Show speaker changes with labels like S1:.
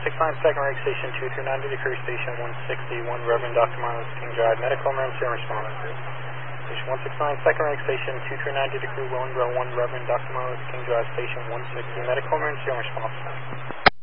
S1: 169 second rank station 239 to the crew station 161 Reverend Dr. Miles King Drive, medical emergency response. Station 169 second rank station 239 to the crew, Rolling Grow 1 Reverend Dr. Miles King Drive, station 160 medical emergency response.